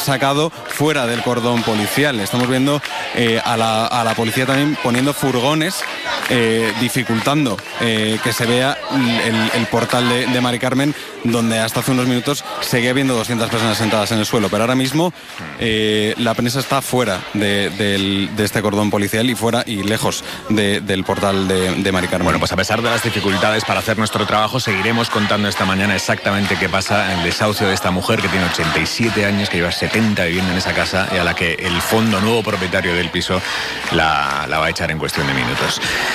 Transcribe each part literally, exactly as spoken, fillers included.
sacado fuera del cordón policial. Estamos viendo eh, a, la, a la policía también poniendo furgones, eh, dificultando eh, que se vea el, el portal de, de Mari Carmen, donde hasta hace unos minutos seguía habiendo doscientas personas sentadas en el suelo, pero ahora mismo eh, la prensa está fuera de, de, de este cordón policial y fuera y lejos de, del portal de, de Mari Carmen. Bueno, pues a pesar de las dificultades para hacer nuestro trabajo, seguiremos contando esta mañana exactamente qué pasa en el desahucio de esta mujer que tiene ochenta y siete años, que lleva setenta viviendo en esa casa y a la que el fondo nuevo propietario del piso la, la va a echar en cuestión de minutos.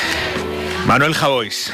Manuel Javois,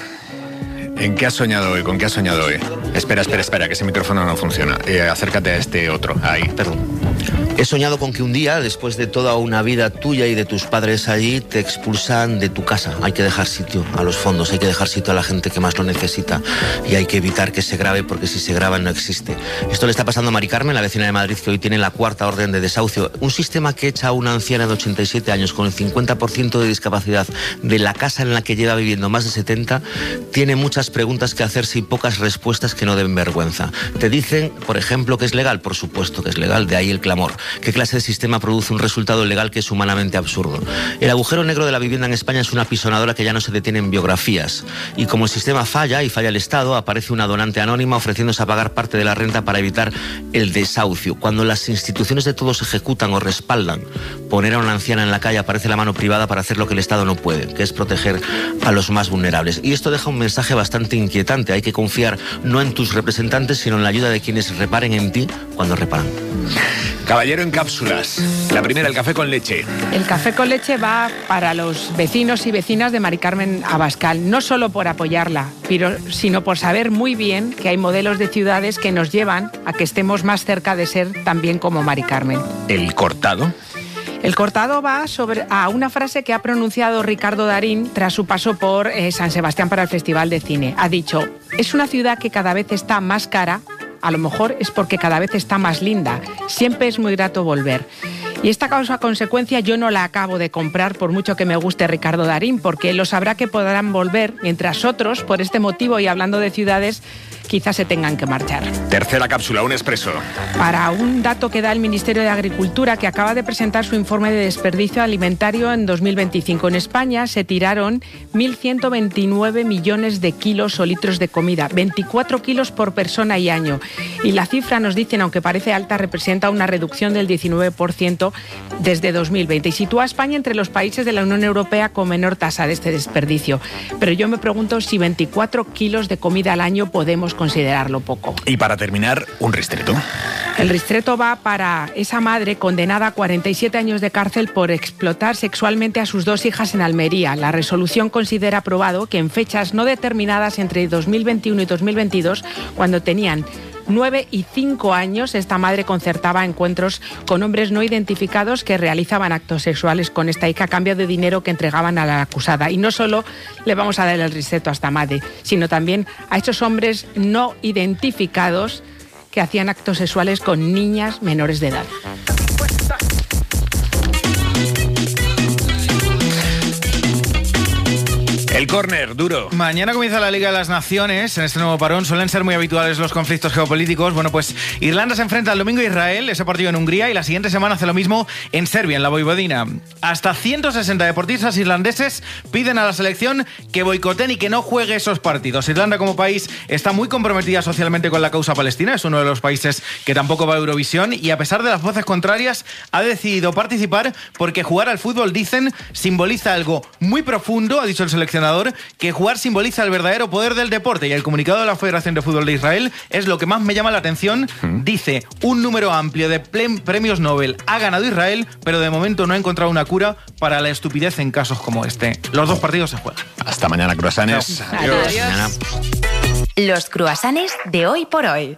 ¿en qué has soñado hoy? ¿Con qué has soñado hoy? Espera, espera, espera, que ese micrófono no funciona. Eh, acércate a este otro. Ahí, perdón. He soñado con que un día, después de toda una vida tuya y de tus padres allí, te expulsan de tu casa. Hay que dejar sitio a los fondos, hay que dejar sitio a la gente que más lo necesita y hay que evitar que se grave, porque si se graba no existe. Esto le está pasando a Mari Carmen, la vecina de Madrid, que hoy tiene la cuarta orden de desahucio. Un sistema que echa a una anciana de ochenta y siete años con el cincuenta por ciento de discapacidad de la casa en la que lleva viviendo más de setenta, tiene muchas preguntas que hacerse y pocas respuestas que no den vergüenza. Te dicen, por ejemplo, que es legal. Por supuesto que es legal, de ahí el clamor. ¿Qué clase de sistema produce un resultado legal que es humanamente absurdo? El agujero negro de la vivienda en España es una pisonadora que ya no se detiene en biografías. Y como el sistema falla y falla el Estado, aparece una donante anónima ofreciéndose a pagar parte de la renta para evitar el desahucio. Cuando las instituciones de todos ejecutan o respaldan poner a una anciana en la calle, aparece la mano privada para hacer lo que el Estado no puede, que es proteger a los más vulnerables. Y esto deja un mensaje bastante inquietante. Hay que confiar no en tus representantes, sino en la ayuda de quienes reparen en ti cuando reparan. Caballero en cápsulas. La primera, el café con leche. El café con leche va para los vecinos y vecinas de Mari Carmen Abascal, no solo por apoyarla, pero, sino por saber muy bien que hay modelos de ciudades que nos llevan a que estemos más cerca de ser también como Mari Carmen. El cortado. El cortado va sobre, a una frase que ha pronunciado Ricardo Darín tras su paso por eh, San Sebastián para el Festival de Cine. Ha dicho: es una ciudad que cada vez está más cara. A lo mejor es porque cada vez está más linda. Siempre es muy grato volver. Y esta causa-consecuencia yo no la acabo de comprar, por mucho que me guste Ricardo Darín, porque él lo sabrá que podrán volver, mientras otros, por este motivo y hablando de ciudades, quizás se tengan que marchar. Tercera cápsula, un expreso. Para un dato que da el Ministerio de Agricultura, que acaba de presentar su informe de desperdicio alimentario en dos mil veinticinco. En España se tiraron mil ciento veintinueve millones de kilos o litros de comida, veinticuatro kilos por persona y año. Y la cifra, nos dicen, aunque parece alta, representa una reducción del diecinueve por ciento desde dos mil veinte y sitúa a España entre los países de la Unión Europea con menor tasa de este desperdicio. Pero yo me pregunto si veinticuatro kilos de comida al año podemos considerarlo poco. Y para terminar, un ristreto. El ristreto va para esa madre condenada a cuarenta y siete años de cárcel por explotar sexualmente a sus dos hijas en Almería. La resolución considera aprobado que en fechas no determinadas entre dos mil veintiuno y dos mil veintidós, cuando tenían nueve y cinco años, esta madre concertaba encuentros con hombres no identificados que realizaban actos sexuales con esta hija a cambio de dinero que entregaban a la acusada. Y no solo le vamos a dar el ristreto a esta madre, sino también a estos hombres no identificados que hacían actos sexuales con niñas menores de edad. El córner, duro. Mañana comienza la Liga de las Naciones. En este nuevo parón suelen ser muy habituales los conflictos geopolíticos. Bueno, pues Irlanda se enfrenta el domingo a Israel, ese partido en Hungría, y la siguiente semana hace lo mismo en Serbia, en la Voivodina. Hasta ciento sesenta deportistas irlandeses piden a la selección que boicoteen y que no juegue esos partidos. Irlanda como país está muy comprometida socialmente con la causa palestina, es uno de los países que tampoco va a Eurovisión, y a pesar de las voces contrarias ha decidido participar porque jugar al fútbol, dicen, simboliza algo muy profundo, ha dicho el seleccionador, que jugar simboliza el verdadero poder del deporte, y el comunicado de la Federación de Fútbol de Israel es lo que más me llama la atención. ¿Mm? Dice: un número amplio de premios Nobel ha ganado Israel, pero de momento no ha encontrado una cura para la estupidez en casos como este. Los dos partidos se juegan. Hasta mañana, croissants. No. Adiós. Adiós. Los croissants de hoy por hoy.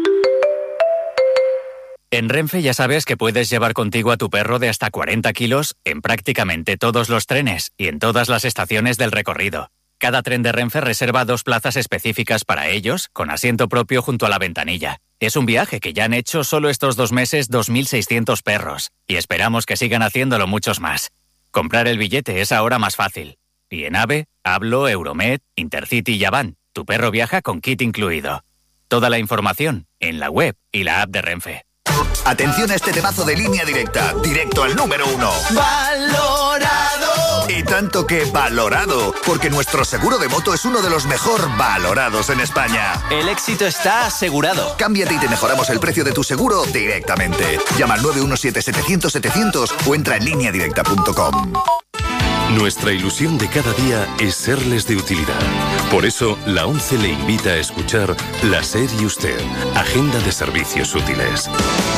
En Renfe ya sabes que puedes llevar contigo a tu perro de hasta cuarenta kilos en prácticamente todos los trenes y en todas las estaciones del recorrido. Cada tren de Renfe reserva dos plazas específicas para ellos, con asiento propio junto a la ventanilla. Es un viaje que ya han hecho solo estos dos meses dos mil seiscientos perros, y esperamos que sigan haciéndolo muchos más. Comprar el billete es ahora más fácil. Y en AVE, Hablo, Euromed, Intercity y Avan, tu perro viaja con kit incluido. Toda la información en la web y la app de Renfe. Atención a este temazo de Línea Directa, directo al número uno. ¡Valorado! Y tanto que valorado, porque nuestro seguro de moto es uno de los mejor valorados en España. El éxito está asegurado. Cámbiate y te mejoramos el precio de tu seguro directamente. Llama al nueve uno siete, setecientos, setecientos o entra en línea directa punto com. Nuestra ilusión de cada día es serles de utilidad. Por eso, la ONCE le invita a escuchar La SER y Usted, Agenda de Servicios Útiles.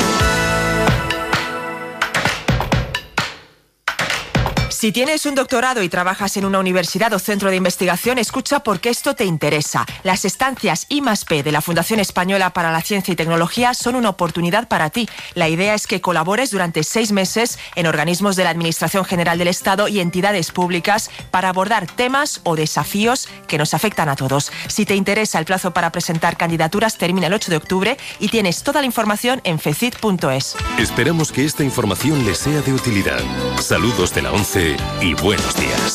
Si tienes un doctorado y trabajas en una universidad o centro de investigación, escucha porque esto te interesa. Las estancias I más P de la Fundación Española para la Ciencia y Tecnología son una oportunidad para ti. La idea es que colabores durante seis meses en organismos de la Administración General del Estado y entidades públicas para abordar temas o desafíos que nos afectan a todos. Si te interesa, el plazo para presentar candidaturas termina el ocho de octubre y tienes toda la información en fecit punto es. Esperamos que esta información les sea de utilidad. Saludos de la ONCE y buenos días.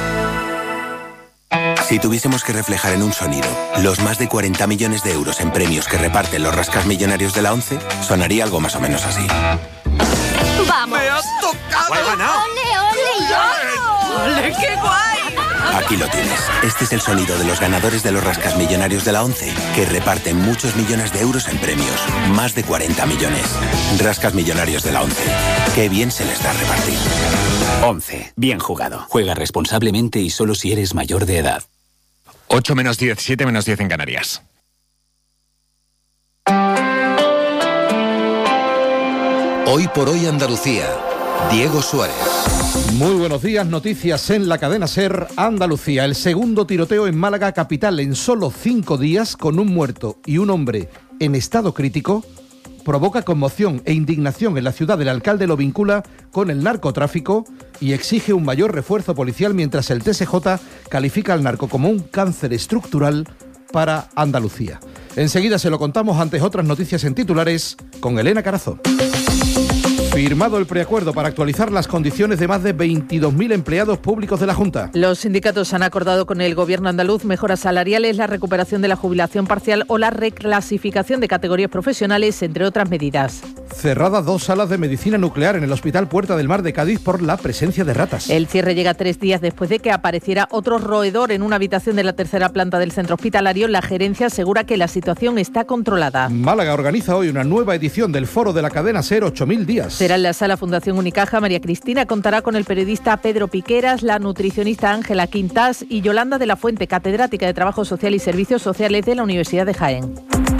Si tuviésemos que reflejar en un sonido los más de cuarenta millones de euros en premios que reparten los rascasmillonarios de la ONCE, sonaría algo más o menos así. ¡Vamos! ¡Me has tocado! ¡He ganado! ¡Ole, ole, yo! ¡Ole, qué guay! Aquí lo tienes. Este es el sonido de los ganadores de los rascasmillonarios de la ONCE, que reparten muchos millones de euros en premios. Más de cuarenta millones. Rascasmillonarios de la ONCE. Qué bien se les da repartir. ONCE. Bien jugado. Juega responsablemente y solo si eres mayor de edad. ocho menos diez, siete menos diez en Canarias. Hoy por hoy Andalucía. Diego Suárez. Muy buenos días, noticias en la cadena SER Andalucía. El segundo tiroteo en Málaga capital en solo cinco días, con un muerto y un hombre en estado crítico, provoca conmoción e indignación en la ciudad. El alcalde lo vincula con el narcotráfico y exige un mayor refuerzo policial, mientras el T S J califica al narco como un cáncer estructural para Andalucía. Enseguida se lo contamos, antes otras noticias en titulares, con Elena Carazo. Firmado el preacuerdo para actualizar las condiciones de más de veintidós mil empleados públicos de la Junta. Los sindicatos han acordado con el Gobierno andaluz mejoras salariales, la recuperación de la jubilación parcial o la reclasificación de categorías profesionales, entre otras medidas. Cerradas dos salas de medicina nuclear en el Hospital Puerta del Mar de Cádiz por la presencia de ratas. El cierre llega tres días después de que apareciera otro roedor en una habitación de la tercera planta del centro hospitalario. La gerencia asegura que la situación está controlada. Málaga organiza hoy una nueva edición del foro de la cadena SER ocho mil días. Será en la sala Fundación Unicaja. María Cristina contará con el periodista Pedro Piqueras, la nutricionista Ángela Quintas y Yolanda de la Fuente, catedrática de Trabajo Social y Servicios Sociales de la Universidad de Jaén.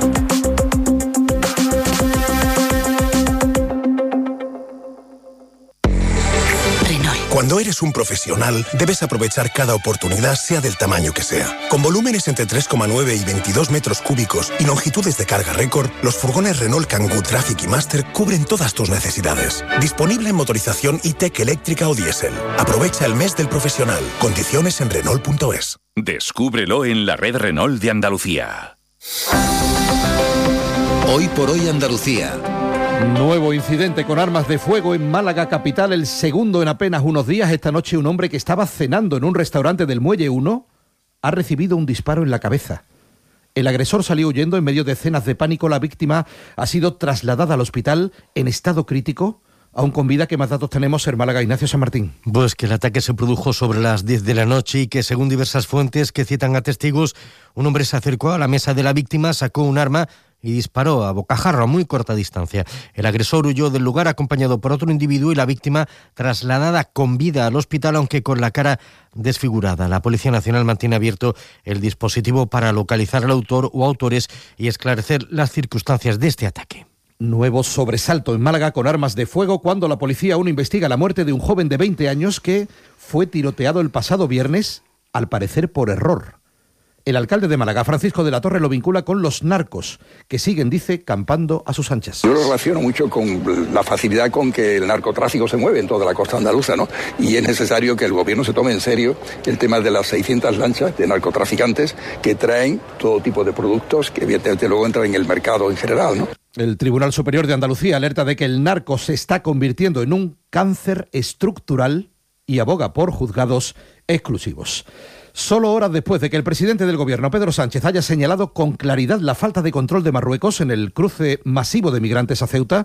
Cuando eres un profesional, debes aprovechar cada oportunidad, sea del tamaño que sea. Con volúmenes entre tres coma nueve y veintidós metros cúbicos y longitudes de carga récord, los furgones Renault Kangoo Traffic y Master cubren todas tus necesidades. Disponible en motorización E-Tech eléctrica o diésel. Aprovecha el mes del profesional. Condiciones en Renault punto es. Descúbrelo en la red Renault de Andalucía. Hoy por hoy Andalucía. Nuevo incidente con armas de fuego en Málaga capital, el segundo en apenas unos días. Esta noche un hombre que estaba cenando en un restaurante del Muelle uno ha recibido un disparo en la cabeza. El agresor salió huyendo en medio de escenas de pánico. La víctima ha sido trasladada al hospital en estado crítico. Aún con vida. ¿Qué más datos tenemos en Málaga, Ignacio San Martín? Pues que el ataque se produjo sobre las diez de la noche y que, según diversas fuentes que citan a testigos, un hombre se acercó a la mesa de la víctima, sacó un arma y disparó a bocajarro a muy corta distancia. El agresor huyó del lugar acompañado por otro individuo y la víctima trasladada con vida al hospital, aunque con la cara desfigurada. La Policía Nacional mantiene abierto el dispositivo para localizar al autor o autores y esclarecer las circunstancias de este ataque. Nuevo sobresalto en Málaga con armas de fuego cuando la policía aún investiga la muerte de un joven de veinte años que fue tiroteado el pasado viernes, al parecer por error. El alcalde de Málaga, Francisco de la Torre, lo vincula con los narcos, que siguen, dice, campando a sus anchas. Yo lo relaciono mucho con la facilidad con que el narcotráfico se mueve en toda la costa andaluza, ¿no? Y es necesario que el gobierno se tome en serio el tema de las seiscientas lanchas de narcotraficantes que traen todo tipo de productos que evidentemente luego entran en el mercado en general, ¿no? El Tribunal Superior de Andalucía alerta de que el narco se está convirtiendo en un cáncer estructural y aboga por juzgados exclusivos. Solo horas después de que el presidente del gobierno, Pedro Sánchez, haya señalado con claridad la falta de control de Marruecos en el cruce masivo de migrantes a Ceuta,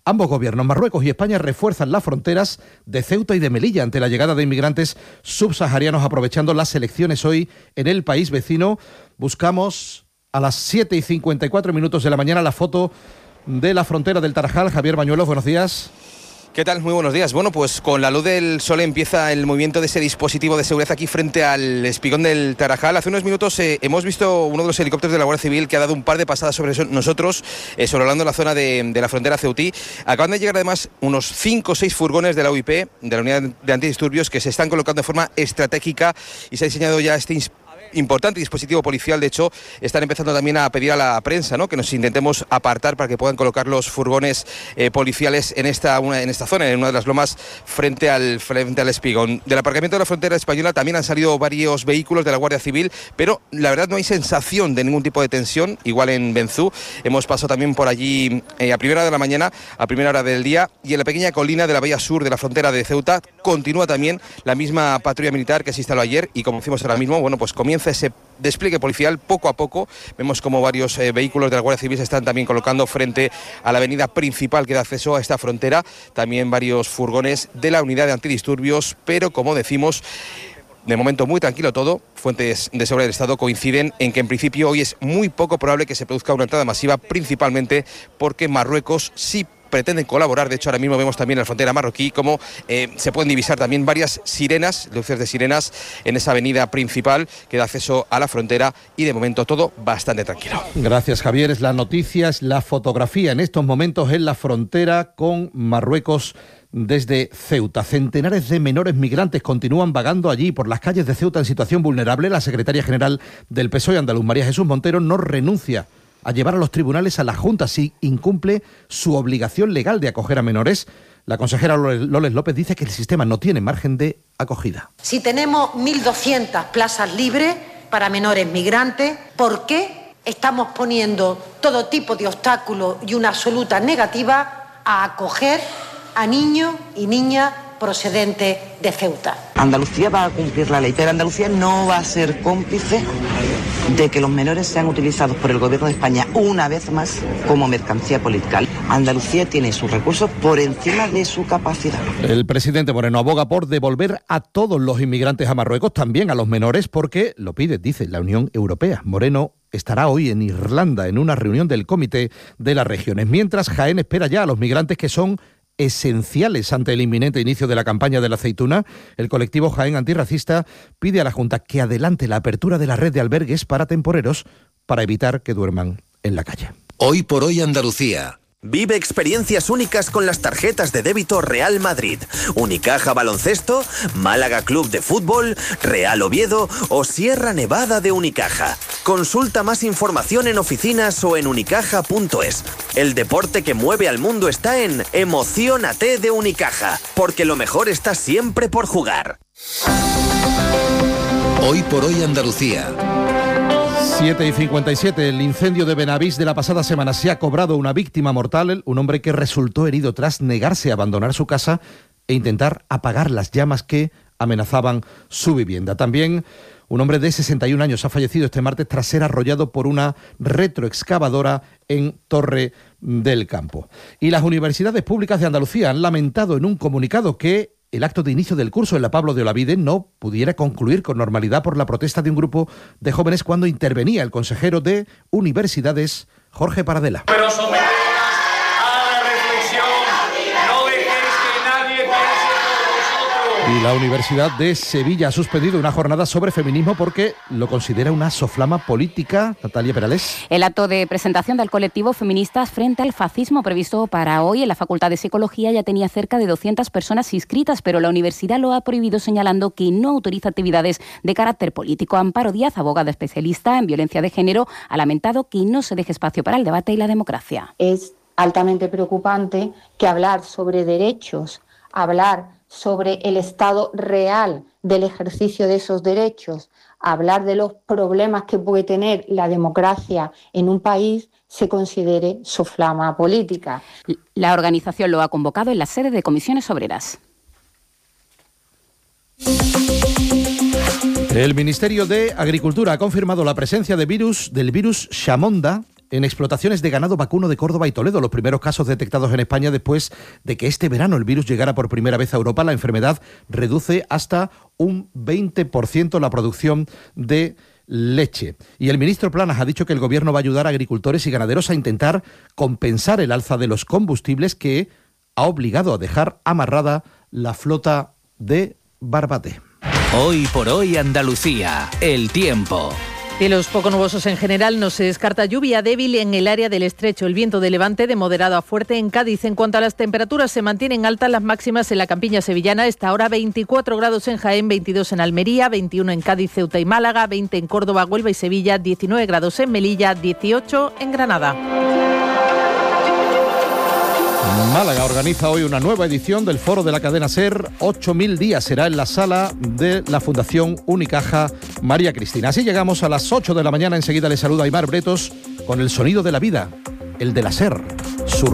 Ambos gobiernos, Marruecos y España, refuerzan las fronteras de Ceuta y de Melilla ante la llegada de inmigrantes subsaharianos, aprovechando las elecciones hoy en el país vecino. Buscamos a las siete y cincuenta y cuatro minutos de la mañana la foto de la frontera del Tarajal. Javier Bañuelos, buenos días. ¿Qué tal? Muy buenos días. Bueno, pues con la luz del sol empieza el movimiento de ese dispositivo de seguridad aquí frente al espigón del Tarajal. Hace unos minutos eh, hemos visto uno de los helicópteros de la Guardia Civil que ha dado un par de pasadas sobre nosotros, eh, sobrevolando la zona de, de la frontera ceutí. Acaban de llegar además unos cinco o seis furgones de la U I P, de la Unidad de Antidisturbios, que se están colocando de forma estratégica y se ha diseñado ya este importante dispositivo policial. De hecho, están empezando también a pedir a la prensa, ¿no?, que nos intentemos apartar para que puedan colocar los furgones eh, policiales en esta, una, en esta zona, en una de las lomas frente al, frente al espigón. Del aparcamiento de la frontera española también han salido varios vehículos de la Guardia Civil, pero la verdad no hay sensación de ningún tipo de tensión, igual en Benzú. Hemos pasado también por allí eh, a primera hora de la mañana, a primera hora del día, y en la pequeña colina de la bahía sur de la frontera de Ceuta continúa también la misma patrulla militar que se instaló ayer, y como decimos ahora mismo, bueno, pues comienza ese despliegue policial poco a poco. Vemos como varios eh, vehículos de la Guardia Civil se están también colocando frente a la avenida principal que da acceso a esta frontera. También varios furgones de la Unidad de Antidisturbios, pero como decimos, de momento muy tranquilo todo. Fuentes de seguridad del Estado coinciden en que en principio hoy es muy poco probable que se produzca una entrada masiva, principalmente porque Marruecos sí pretenden colaborar. De hecho, ahora mismo vemos también en la frontera marroquí cómo eh, se pueden divisar también varias sirenas, luces de sirenas en esa avenida principal que da acceso a la frontera, y de momento todo bastante tranquilo. Gracias, Javier. Es la noticia, es la fotografía en estos momentos en la frontera con Marruecos desde Ceuta. Centenares de menores migrantes continúan vagando allí por las calles de Ceuta en situación vulnerable. La secretaria general del P S O E andaluz, María Jesús Montero, no renuncia a llevar a los tribunales a la Junta si incumple su obligación legal de acoger a menores. La consejera Loles López dice que el sistema no tiene margen de acogida. Si tenemos mil doscientas plazas libres para menores migrantes, ¿por qué estamos poniendo todo tipo de obstáculos y una absoluta negativa a acoger a niños y niñas procedentes de Ceuta? Andalucía va a cumplir la ley, pero Andalucía no va a ser cómplice de que los menores sean utilizados por el Gobierno de España una vez más como mercancía política. Andalucía tiene sus recursos por encima de su capacidad. El presidente Moreno aboga por devolver a todos los inmigrantes a Marruecos, también a los menores, porque lo pide, dice, la Unión Europea. Moreno estará hoy en Irlanda en una reunión del Comité de las Regiones, mientras Jaén espera ya a los migrantes que son esenciales ante el inminente inicio de la campaña de la aceituna. El colectivo Jaén Antirracista pide a la Junta que adelante la apertura de la red de albergues para temporeros para evitar que duerman en la calle. Hoy por hoy Andalucía. Vive experiencias únicas con las tarjetas de débito Real Madrid, Unicaja Baloncesto, Málaga Club de Fútbol, Real Oviedo o Sierra Nevada de Unicaja. Consulta más información en oficinas o en unicaja punto es. El deporte que mueve al mundo está en Emociónate de Unicaja, porque lo mejor está siempre por jugar. Hoy por hoy Andalucía. siete y cincuenta y siete. El incendio de Benavís de la pasada semana se ha cobrado una víctima mortal, un hombre que resultó herido tras negarse a abandonar su casa e intentar apagar las llamas que amenazaban su vivienda. También un hombre de sesenta y un años ha fallecido este martes tras ser arrollado por una retroexcavadora en Torre del Campo. Y las universidades públicas de Andalucía han lamentado en un comunicado que el acto de inicio del curso en la Pablo de Olavide no pudiera concluir con normalidad por la protesta de un grupo de jóvenes cuando intervenía el consejero de Universidades, Jorge Paradela. Pero someteos a la reflexión, no dejéis que nadie piense por vosotros. Y la Universidad de Sevilla ha suspendido una jornada sobre feminismo porque lo considera una soflama política. Natalia Perales. El acto de presentación del colectivo Feministas frente al fascismo previsto para hoy en la Facultad de Psicología ya tenía cerca de doscientas personas inscritas, pero la universidad lo ha prohibido señalando que no autoriza actividades de carácter político. Amparo Díaz, abogada especialista en violencia de género, ha lamentado que no se deje espacio para el debate y la democracia. Es altamente preocupante que hablar sobre derechos, hablar sobre el estado real del ejercicio de esos derechos, hablar de los problemas que puede tener la democracia en un país, se considere soflama política. La organización lo ha convocado en la sede de Comisiones Obreras. El Ministerio de Agricultura ha confirmado la presencia de virus, del virus Chamonda en explotaciones de ganado vacuno de Córdoba y Toledo, los primeros casos detectados en España después de que este verano el virus llegara por primera vez a Europa. La enfermedad reduce hasta un veinte por ciento la producción de leche. Y el ministro Planas ha dicho que el Gobierno va a ayudar a agricultores y ganaderos a intentar compensar el alza de los combustibles que ha obligado a dejar amarrada la flota de Barbate. Hoy por hoy Andalucía, el tiempo. Cielos poco nubosos en general, no se descarta lluvia débil en el área del estrecho. El viento de levante de moderado a fuerte en Cádiz. En cuanto a las temperaturas, se mantienen altas las máximas en la campiña sevillana. Esta ahora veinticuatro grados en Jaén, veintidós en Almería, veintiuno en Cádiz, Ceuta y Málaga, veinte en Córdoba, Huelva y Sevilla, diecinueve grados en Melilla, dieciocho en Granada. Málaga organiza hoy una nueva edición del Foro de la Cadena SER. ocho mil días será en la sala de la Fundación Unicaja María Cristina. Así llegamos a las ocho de la mañana. Enseguida les saluda Aymar Bretos con el sonido de la vida, el de la SER. Su